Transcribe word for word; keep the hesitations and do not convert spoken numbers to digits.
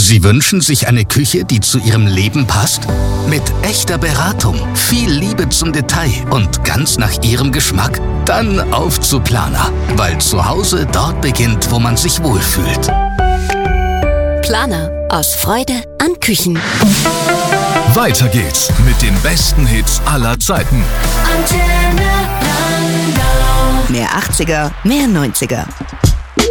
Sie wünschen sich eine Küche, die zu Ihrem Leben passt? Mit echter Beratung, viel Liebe zum Detail und ganz nach Ihrem Geschmack? Dann auf zu Planer, weil zu Hause dort beginnt, wo man sich wohlfühlt. Planer, aus Freude an Küchen. Weiter geht's mit den besten Hits aller Zeiten. Mehr achtziger, mehr neunziger.